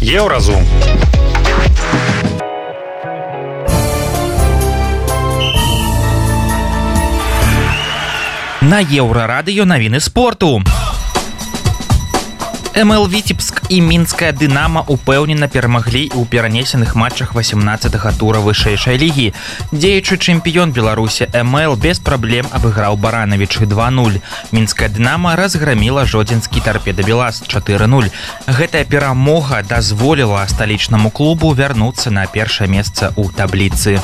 Еўразум. На Еўрарадыё навіны спорту. МЛ Віцебск і мінская Дынама упэўнена перамаглі ў перанесеных матчах 18-га тура вышэйшай лігі. Дзеючы чэмпіён Беларусі МЛ без праблем абыграў Баранавічы 2-0. Мінская Дынама разграміла жодзінскі Торпеда Белаз 4-0. Гэтая перамога дазволіла сталічнаму клубу вярнуцца на першае месца ў табліцы.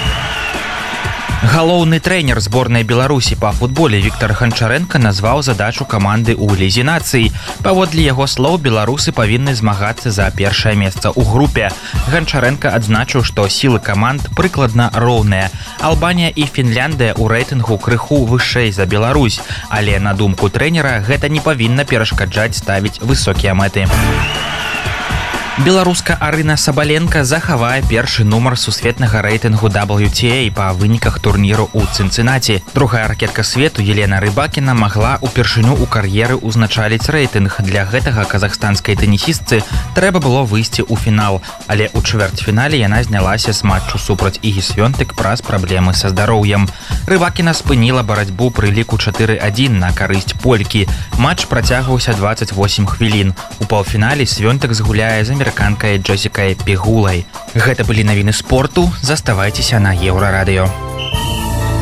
Галоўны трэнер зборнай Беларусі па футболе Віктор Ганчарэнка назваў задачу каманды ў лізе нацый. Паводле яго слоў, беларусы павінны змагацца за першае месца ў групе. Ганчарэнка адзначыў, што сілы каманд прыкладна роўныя. Албанія і Фінляндыя ў рэйтынгу крыху вышэй за Беларусь, але на думку трэнера гэта не павінна перашкаджаць ставіць высокія мэты. Беларуска Арына Сабаленка захавае першы нумар сусветнага рэйтынгу WTA па выніках турніру ў Цынцынаці. Другая ракетка свету Елена Рыбакіна магла ўпершыню ў кар'еры ўзначаліць рэйтынг. Для гэтага казахстанскай тэнісістцы трэба было выйсці ў фінал, але ў чвэрцьфінале яна знялася з матчу супраць Ігі Свёнтык праз праблемы са здароўем. Рыбакіна спыніла барацьбу пры ліку 4-1 на карысць полькі. Матч працягваўся 28 хвілін. У паўфінале Свёнтык згуляе з амерыканкай Джесікай Пегулай. Гэта былі навіны спорту. Заставайцеся на Еўрарадыё.